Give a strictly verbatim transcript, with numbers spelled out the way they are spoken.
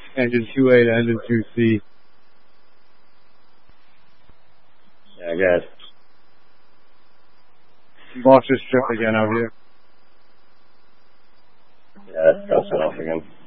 Engine two A to engine two C. Yeah, good. Lost this trip again out here. Yeah, that's crossing off again.